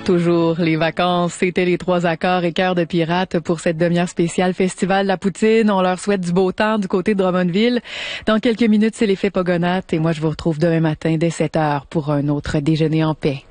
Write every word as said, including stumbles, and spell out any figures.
Toujours les vacances, c'était les trois accords et cœurs de pirates pour cette demi-heure spéciale Festival La Poutine. On leur souhaite du beau temps du côté de Drummondville. Dans quelques minutes, c'est l'effet Pogonate et moi je vous retrouve demain matin dès sept heures pour un autre déjeuner en paix.